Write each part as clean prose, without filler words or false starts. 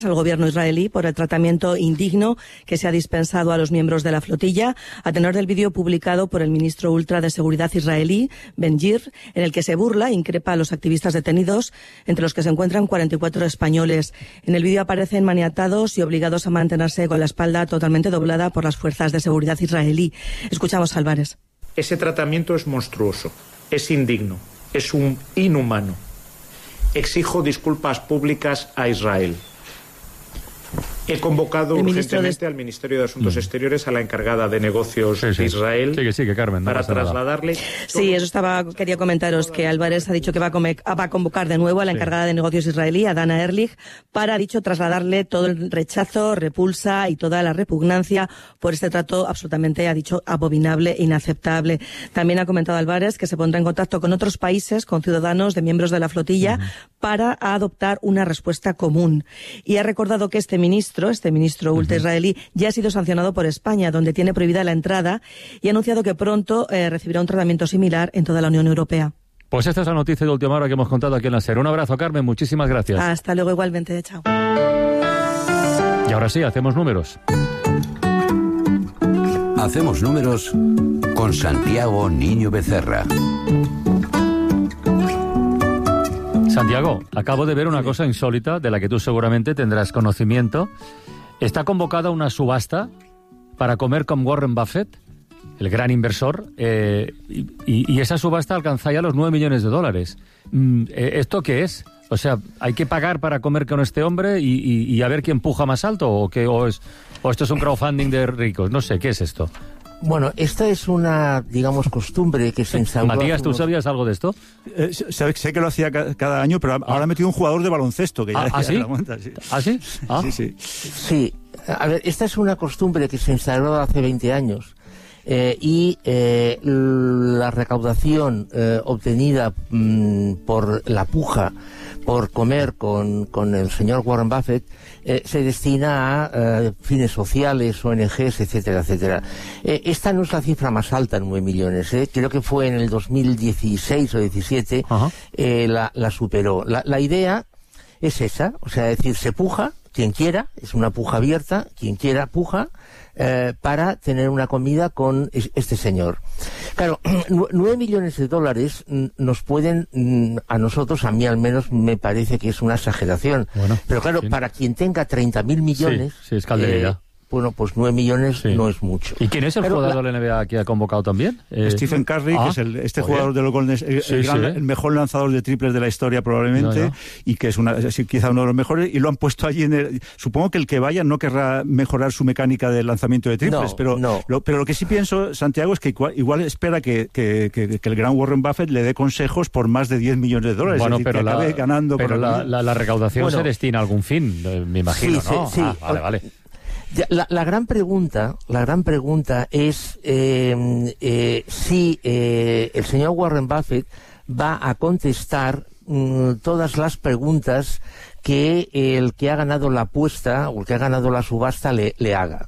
al gobierno israelí por el tratamiento indigno que se ha dispensado a los miembros de la flotilla, a tenor del vídeo publicado por el ministro ultra de Seguridad israelí, Ben-Gvir, en el que se burla e increpa a los activistas detenidos, entre los que se encuentran 44 españoles. En el vídeo aparecen maniatados y obligados a mantenerse con la espalda totalmente doblada por las fuerzas de seguridad israelí. Escuchamos a Álvarez. Ese tratamiento es monstruoso, es indigno, es un inhumano. Exijo disculpas públicas a Israel. He convocado urgentemente al Ministerio de Asuntos Exteriores, a la encargada de negocios de Israel, que Carmen, para trasladarle... Sí, eso quería comentaros, que Álvarez ha dicho que va a convocar de nuevo a la encargada de negocios de Israelí, a Dana Ehrlich, para, trasladarle todo el rechazo, repulsa y toda la repugnancia por este trato absolutamente, ha dicho, abominable e inaceptable. También ha comentado Álvarez que se pondrá en contacto con otros países, con ciudadanos de miembros de la flotilla, para adoptar una respuesta común. Y ha recordado que este ministro ultra israelí, ya ha sido sancionado por España, donde tiene prohibida la entrada, y ha anunciado que pronto recibirá un tratamiento similar en toda la Unión Europea. Pues esta es la noticia de última hora que hemos contado aquí en la SER. Un abrazo, Carmen, muchísimas gracias. Hasta luego, igualmente, chao. Y ahora sí, hacemos números. Hacemos números con Santiago Niño Becerra. Santiago, acabo de ver una cosa insólita de la que tú seguramente tendrás conocimiento. Está convocada una subasta para comer con Warren Buffett, el gran inversor, y esa subasta alcanza ya los $9 millones. ¿Esto qué es? O sea, ¿hay que pagar para comer con este hombre y a ver quién puja más alto? ¿O esto es un crowdfunding de ricos? No sé, ¿qué es esto? Bueno, esta es una, digamos, costumbre que se instauró... Matías, ¿tú sabías algo de esto? Sé que lo hacía cada año, pero ahora ha metido un jugador de baloncesto. Que ya ¿sí? La monta, sí. ¿Ah, sí? Ah. Sí. Sí. A ver, esta es una costumbre que se instauró hace 20 años. Y la recaudación obtenida por la puja por comer con el señor Warren Buffett se destina a fines sociales, ONGs, etcétera, etcétera. Esta no es la cifra más alta, 9 millones. Creo que fue en el 2016 o 17 la superó. La idea es esa, o sea, es decir, se puja, quien quiera, es una puja abierta, quien quiera puja, para tener una comida con este señor. Claro, $9 millones nos pueden, a nosotros, a mí al menos, me parece que es una exageración. Bueno, pero claro, para quien tenga 30.000 millones... Sí, es calderilla. Bueno, pues 9 millones no es mucho. ¿Y quién es el jugador de la NBA que ha convocado también? Stephen Curry, que es jugador de los Golden State, el mejor lanzador de triples de la historia probablemente, y que es quizá uno de los mejores, y lo han puesto allí supongo que el que vaya no querrá mejorar su mecánica de lanzamiento de triples, pero lo que sí pienso, Santiago, es que igual espera que el gran Warren Buffett le dé consejos por más de $10 millones. Bueno, es decir, pero que acabe ganando. Pero la recaudación se destina a algún fin, me imagino, ¿no? Sí. Vale. La gran pregunta es si el señor Warren Buffett va a contestar todas las preguntas que el que ha ganado la apuesta o el que ha ganado la subasta le haga.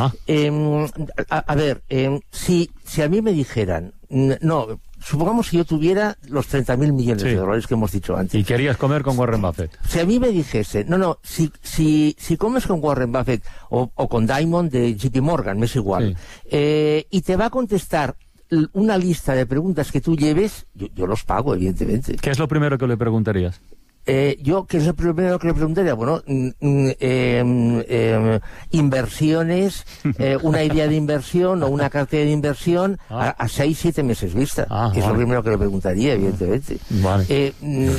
Si a mí me dijeran, supongamos que yo tuviera los $30.000 millones que hemos dicho antes. Y querías comer con Warren Buffett. Si a mí me dijese, si comes con Warren Buffett o con Diamond de JP Morgan, me es igual, y te va a contestar una lista de preguntas que tú lleves, yo los pago, evidentemente. ¿Qué es lo primero que le preguntarías? ¿Qué es lo primero que le preguntaría? Bueno, inversiones, una idea de inversión o una cartera de inversión a 6-7 meses vista, que es lo primero que le preguntaría, evidentemente. Vale.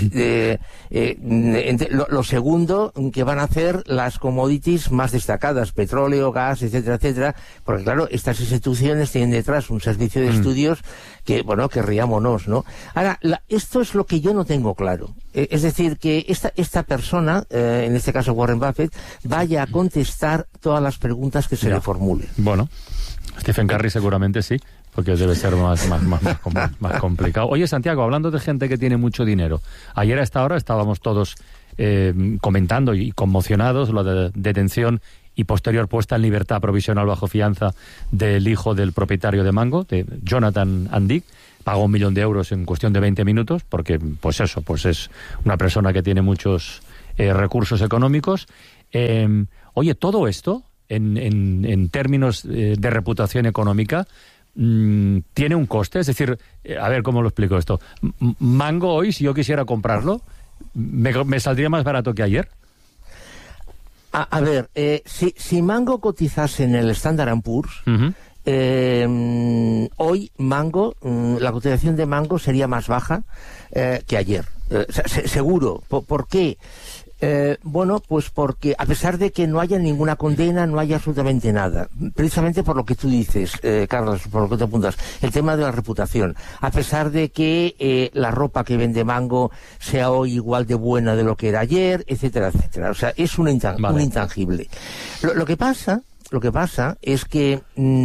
Lo segundo, que van a hacer las commodities más destacadas, petróleo, gas, etcétera, etcétera, porque claro, estas instituciones tienen detrás un servicio de estudios que, querríamonos, ¿no? Ahora, esto es lo que yo no tengo claro. Es decir, que esta persona, en este caso Warren Buffett, vaya a contestar todas las preguntas que se le formulen. Bueno, Stephen Curry seguramente sí, porque debe ser más complicado. Oye, Santiago, hablando de gente que tiene mucho dinero, ayer a esta hora estábamos todos comentando y conmocionados la detención y posterior puesta en libertad provisional bajo fianza del hijo del propietario de Mango, de Jonathan Andick. Pagó €1 millón en cuestión de 20 minutos, porque pues es una persona que tiene muchos recursos económicos. Oye, todo esto, en términos de reputación económica, tiene un coste. Es decir, a ver cómo lo explico esto. Mango hoy, si yo quisiera comprarlo, ¿me saldría más barato que ayer? A ver, si Mango cotizase en el Standard & Poor's, hoy Mango, la cotización de Mango sería más baja que ayer. Seguro. ¿Por qué? Bueno, pues porque a pesar de que no haya ninguna condena, no haya absolutamente nada, precisamente por lo que tú dices, Carlos, por lo que te apuntas, el tema de la reputación, a pesar de que la ropa que vende Mango sea hoy igual de buena de lo que era ayer, etcétera, etcétera. O sea, es un intangible. Lo que pasa es que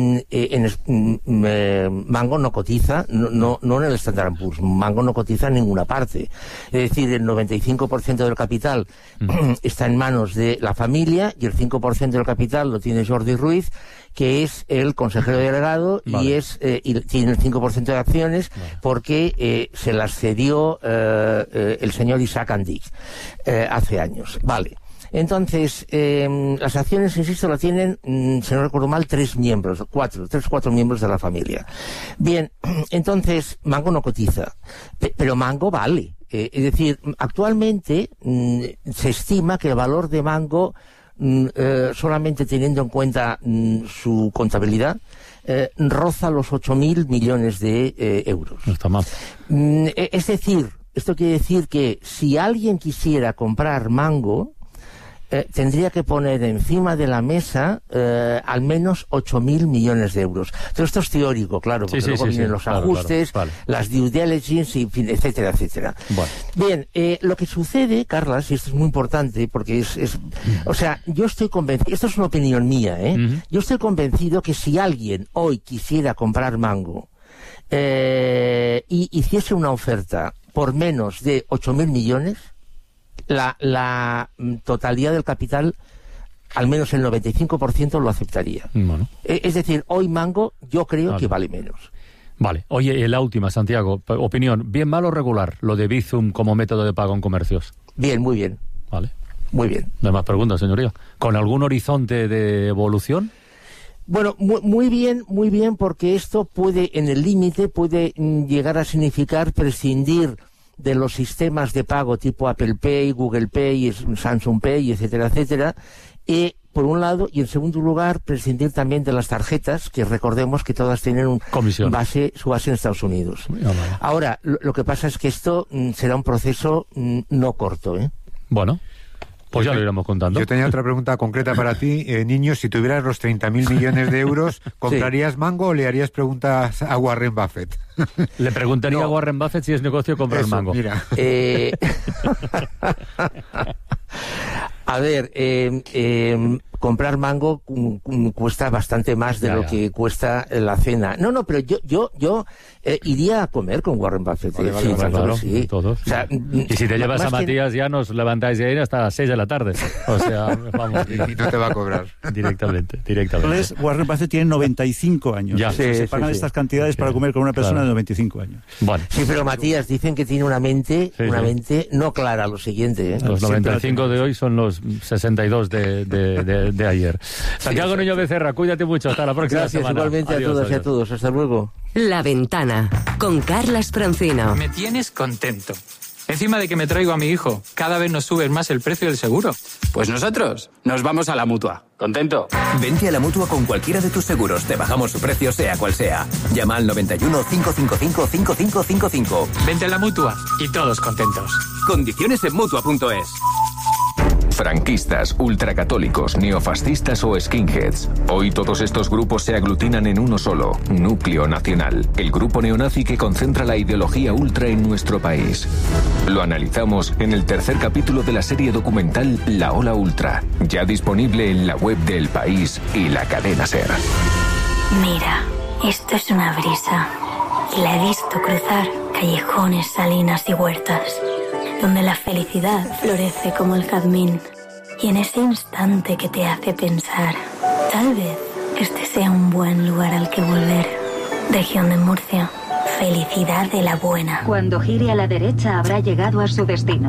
Mango no cotiza, no en el Standard & Poor's, Mango no cotiza en ninguna parte. Es decir, el 95% del capital está en manos de la familia y el 5% del capital lo tiene Jordi Ruiz, que es el consejero delegado y tiene el 5% de acciones porque se las cedió el señor Isaac Andic hace años. Vale. Entonces, las acciones, insisto, lo tienen, si no recuerdo mal, 3 4 miembros de la familia. Bien, entonces, Mango no cotiza, pero Mango vale. Es decir, actualmente se estima que el valor de Mango, solamente teniendo en cuenta su contabilidad, roza los 8.000 millones de euros. No está mal. Es decir, esto quiere decir que si alguien quisiera comprar Mango, tendría que poner encima de la mesa al menos 8.000 millones de euros. Todo esto es teórico, claro, porque luego vienen los ajustes, las due diligence, y, etcétera, etcétera. Bueno. Bien, lo que sucede, Carlas, y esto es muy importante, porque o sea, yo estoy convencido, esto es una opinión mía, yo estoy convencido que si alguien hoy quisiera comprar Mango y hiciese una oferta por menos de 8.000 millones, la totalidad del capital, al menos el 95%, lo aceptaría. Bueno. Es decir, hoy Mango yo creo que vale menos. Vale. Oye, la última, Santiago, opinión, ¿bien, mal o regular lo de Bizum como método de pago en comercios? Bien, muy bien. Vale. Muy bien. No hay más preguntas, señoría. ¿Con algún horizonte de evolución? Bueno, muy bien, porque esto puede, en el límite, puede llegar a significar prescindir de los sistemas de pago tipo Apple Pay, Google Pay, Samsung Pay, etcétera, etcétera, por un lado, y en segundo lugar, prescindir también de las tarjetas, que recordemos que todas tienen su base en Estados Unidos. Ahora, lo que pasa es que esto será un proceso no corto, Bueno, pues ya lo iremos contando. Yo tenía otra pregunta concreta para ti. Niño, si tuvieras los 30.000 millones de euros, ¿comprarías Mango o le harías preguntas a Warren Buffett? Le preguntaría a Warren Buffett si es negocio comprar Mango. Mira. A ver, comprar Mango cuesta bastante más de lo que cuesta la cena. No, pero yo iría a comer con Warren Buffett. Claro, sí. Todos. O sea, y si te llevas a Matías, ya nos levantáis de ahí hasta las 6 de la tarde. O sea, vamos. Y no te va a cobrar. Directamente. Entonces, Warren Buffett tiene 95 años. Ya. Se pagan estas cantidades para comer con una persona de 95 años. Bueno. Sí, pero Matías, dicen que tiene una mente no clara, lo siguiente. Los 95 de hoy son los 62 de ayer. Santiago Niño Becerra, cuídate mucho, hasta la próxima semana. Gracias, igualmente. Adiós, a todas y a todos, hasta luego. La Ventana, con Carlas Francino. Me tienes contento. Encima de que me traigo a mi hijo, cada vez nos subes más el precio del seguro. Pues nosotros nos vamos a la Mutua. ¿Contento? Vente a la Mutua con cualquiera de tus seguros. Te bajamos su precio, sea cual sea. Llama al 91 555 5555. Vente a la Mutua y todos contentos. Condiciones en Mutua.es. Franquistas, ultracatólicos, neofascistas o skinheads. Hoy todos estos grupos se aglutinan en uno solo, Núcleo Nacional, el grupo neonazi que concentra la ideología ultra en nuestro país. Lo analizamos en el tercer capítulo de la serie documental La Ola Ultra, ya disponible en la web de El País y la cadena SER. Mira, esto es una brisa, y la he visto cruzar callejones, salinas y huertas, donde la felicidad florece como el jazmín, y en ese instante que te hace pensar, tal vez este sea un buen lugar al que volver. Región de Murcia, felicidad de la buena. Cuando gire a la derecha habrá llegado a su destino.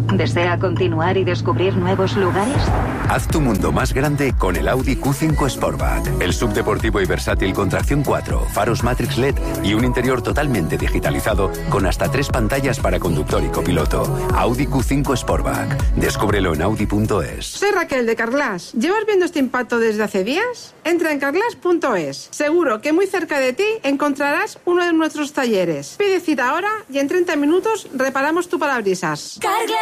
¿Desea continuar y descubrir nuevos lugares? Haz tu mundo más grande con el Audi Q5 Sportback. El subdeportivo y versátil con tracción 4, faros Matrix LED y un interior totalmente digitalizado con hasta 3 pantallas para conductor y copiloto. Audi Q5 Sportback. Descúbrelo en audi.es. Soy Raquel de Carglass. ¿Llevas viendo este impacto desde hace días? Entra en carglass.es. Seguro que muy cerca de ti encontrarás uno de nuestros talleres. Pide cita ahora y en 30 minutos reparamos tu parabrisas.